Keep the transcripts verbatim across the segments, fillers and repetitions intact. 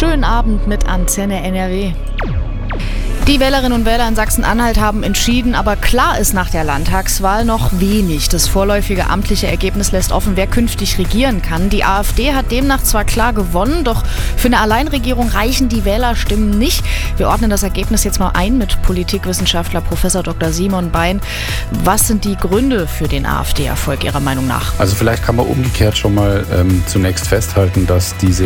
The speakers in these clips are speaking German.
schönen Abend mit Antenne N R W. Die Wählerinnen und Wähler in Sachsen-Anhalt haben entschieden, aber klar ist nach der Landtagswahl noch wenig. Das vorläufige amtliche Ergebnis lässt offen, wer künftig regieren kann. Die AfD hat demnach zwar klar gewonnen, doch für eine Alleinregierung reichen die Wählerstimmen nicht. Wir ordnen das Ergebnis jetzt mal ein mit Politikwissenschaftler Professor Doktor Simon Bein. Was sind die Gründe für den AfD-Erfolg Ihrer Meinung nach? Also vielleicht kann man umgekehrt schon mal ähm, zunächst festhalten, dass diese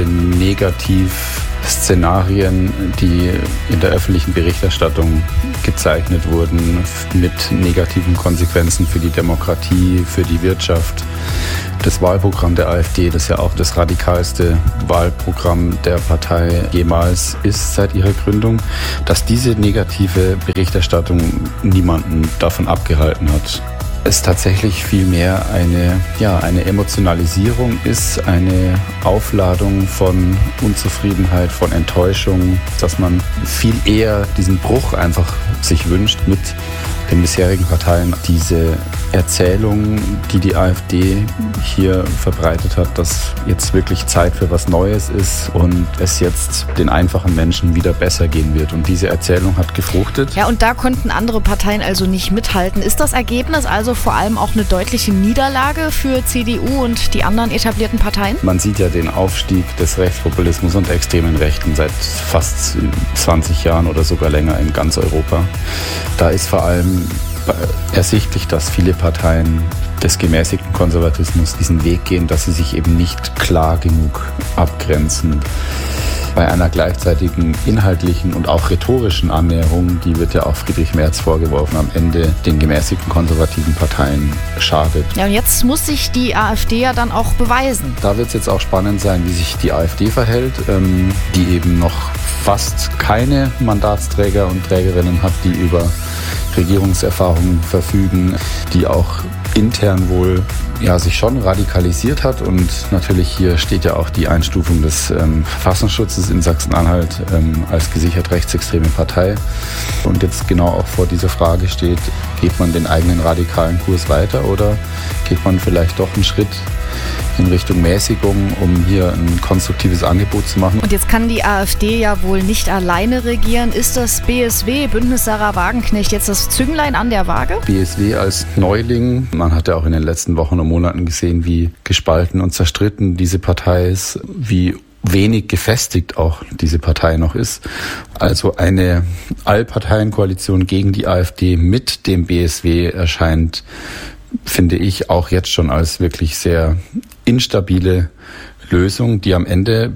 Negativ-Szenarien, die in der öffentlichen Berichterstattung gezeichnet wurden, mit negativen Konsequenzen für die Demokratie, für die Wirtschaft. Das Wahlprogramm der AfD, das ja auch das radikalste Wahlprogramm der Partei jemals ist seit ihrer Gründung, dass diese negative Berichterstattung niemanden davon abgehalten hat. Es tatsächlich vielmehr eine, ja, eine Emotionalisierung ist, eine Aufladung von Unzufriedenheit, von Enttäuschung, dass man viel eher diesen Bruch einfach sich wünscht mit den bisherigen Parteien. Diese Erzählung, die die AfD hier verbreitet hat, dass jetzt wirklich Zeit für was Neues ist und es jetzt den einfachen Menschen wieder besser gehen wird. Und diese Erzählung hat gefruchtet. Ja, und da konnten andere Parteien also nicht mithalten. Ist das Ergebnis also vor allem auch eine deutliche Niederlage für C D U und die anderen etablierten Parteien? Man sieht ja den Aufstieg des Rechtspopulismus und extremen Rechten seit fast zwanzig Jahren oder sogar länger in ganz Europa. Da ist vor allem ersichtlich, dass viele Parteien des gemäßigten Konservatismus diesen Weg gehen, dass sie sich eben nicht klar genug abgrenzen. Bei einer gleichzeitigen inhaltlichen und auch rhetorischen Annäherung, die wird ja auch Friedrich Merz vorgeworfen, am Ende den gemäßigten konservativen Parteien schadet. Ja, und jetzt muss sich die AfD ja dann auch beweisen. Da wird es jetzt auch spannend sein, wie sich die AfD verhält, ähm, die eben noch fast keine Mandatsträger und Trägerinnen hat, die über Regierungserfahrungen verfügen, die auch intern wohl ja, sich schon radikalisiert hat. Und natürlich hier steht ja auch die Einstufung des ähm, Verfassungsschutzes in Sachsen-Anhalt ähm, als gesichert rechtsextreme Partei. Und jetzt genau auch vor dieser Frage steht, geht man den eigenen radikalen Kurs weiter oder geht man vielleicht doch einen Schritt in Richtung Mäßigung, um hier ein konstruktives Angebot zu machen. Und jetzt kann die AfD ja wohl nicht alleine regieren. Ist das B S W, Bündnis Sarah Wagenknecht, jetzt das Zünglein an der Waage? B S W als Neuling, man hat ja auch in den letzten Wochen und Monaten gesehen, wie gespalten und zerstritten diese Partei ist, wie wenig gefestigt auch diese Partei noch ist. Also eine Allparteienkoalition gegen die AfD mit dem B S W erscheint, finde ich, auch jetzt schon als wirklich sehr instabile Lösung, die am Ende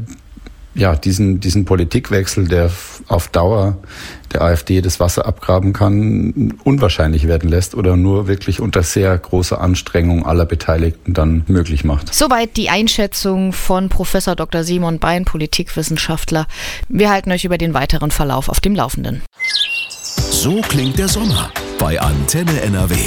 ja diesen diesen Politikwechsel, der auf Dauer der AfD das Wasser abgraben kann, unwahrscheinlich werden lässt oder nur wirklich unter sehr großer Anstrengung aller Beteiligten dann möglich macht. Soweit die Einschätzung von Professor Doktor Simon Bein, Politikwissenschaftler. Wir halten euch über den weiteren Verlauf auf dem Laufenden. So klingt der Sommer bei Antenne N R W.